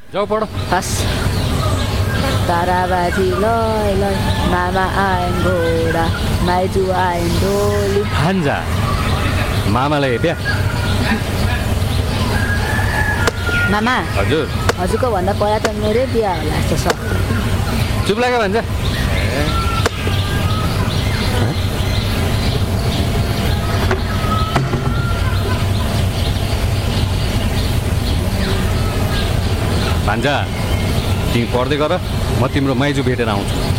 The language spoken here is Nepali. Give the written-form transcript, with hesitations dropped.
जाऊ पढ। हस्। ताराबाजी लय लय मामा आएन घोडा माइजू आएन डोली। हान्जा मामालाई हेप्या। मामा हजुर हजुरको भन्दा पहिला त मेरै बिहा होला जस्तो छ। चुप लाग्यो भन्छ। भान्जा तिमी पढ्दै गर, म तिम्रो माइजू भेटेर आउँछु।